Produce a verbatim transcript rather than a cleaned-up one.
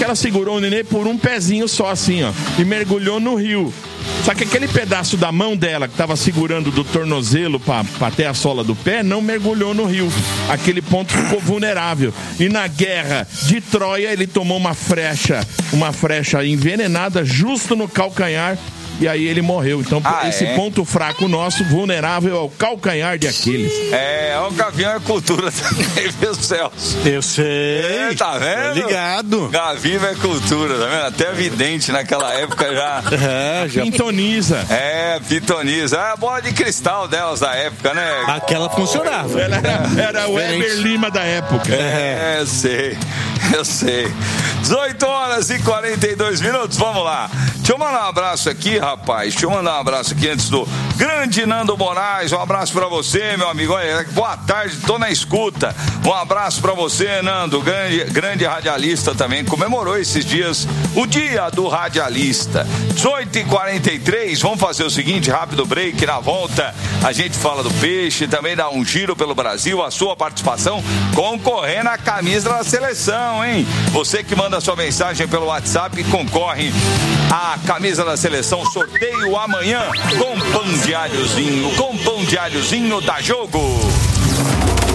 ela segurou o nenê por um pezinho só, assim, ó, e mergulhou no rio. Só que aquele pedaço da mão dela que estava segurando do tornozelo para até a sola do pé não mergulhou no rio. Aquele ponto ficou vulnerável. E na guerra de Troia ele tomou uma frecha, uma frecha envenenada justo no calcanhar. E aí ele morreu. Então, ah, esse é? ponto fraco nosso, vulnerável ao calcanhar de Aquiles. É, o Gavinho é cultura também, viu, Celso? Eu sei. É, tá vendo? Tô ligado. Gavinho é cultura, tá vendo? Até vidente naquela época já. É, já. Pintoniza. É, pintoniza. É a bola de cristal delas da época, né? Aquela funcionava. Ela era, era o Weber Lima da época. É, eu sei. Eu sei. dezoito horas e quarenta e dois minutos, vamos lá. Deixa eu mandar um abraço aqui, rapaz. Deixa eu mandar um abraço aqui antes do grande Nando Moraes. Um abraço pra você, meu amigo. Olha, boa tarde, tô na escuta. Um abraço pra você, Nando, grande, grande radialista também. Comemorou esses dias o dia do radialista. dezoito e quarenta e três, vamos fazer o seguinte, rápido break. Na volta a gente fala do peixe, também dá um giro pelo Brasil. A sua participação concorrendo à camisa da seleção, hein? Você que manda sua mensagem pelo WhatsApp concorre à camisa da seleção. Sorteio amanhã com pão diáriozinho, com pão diáriozinho da Jogo.